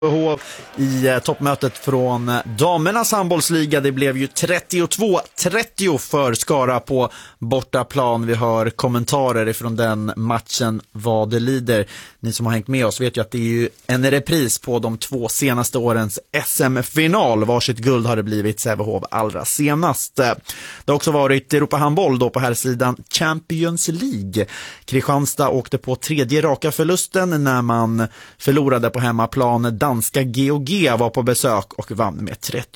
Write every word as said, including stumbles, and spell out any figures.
i toppmötet från damernas handbollsliga. Det blev ju trettiotvå trettio för Skara på bortaplan. Vi hör kommentarer ifrån den matchen vad det lider. Ni som har hängt med oss vet ju att det är ju en repris på de två senaste årens S M-final. Varsitt guld har det blivit Sävehof allra senast. Det har också varit Europa handboll då på här sidan Champions League. Kristianstad åkte på tredje raka förlusten när man förlorade på hemmaplan. Danska G O G var på besök och vann med trettio.